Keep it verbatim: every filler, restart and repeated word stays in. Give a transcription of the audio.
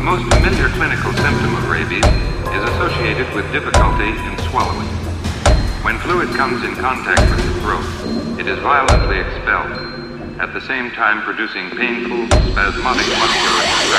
The most familiar clinical symptom of rabies is associated with difficulty in swallowing. When fluid comes in contact with the throat, it is violently expelled, at the same time producing painful, spasmodic muscular contractions.